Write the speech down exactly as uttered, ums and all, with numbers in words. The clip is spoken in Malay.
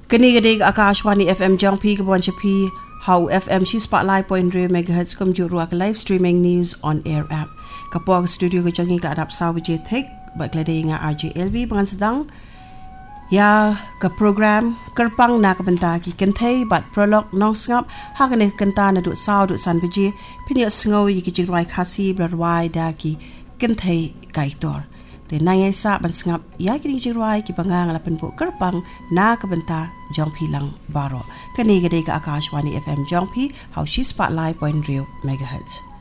Kani gadig Akashwani F M Jangpi Kabwan Chapi How F M She Spotlight point three megahertz kum juru live streaming news on air app. Kapog studio ko jangi ka adap sa wajeh thik baglade nga R J L V bangan sedang ya ka program kerpang na kabenta ki kenthai bat prolog nong ngap hakane kenta na du saw du san beji pinya sngo yi ki jirai khasi blarwai da ki kenthai kaitor de nai sa ban ngap ya ki jirai ki bangang la penpo kerpang na kabenta jongpi lang baro kani gade ka Akashwani F M Jongpi how she spotlight point three megahertz.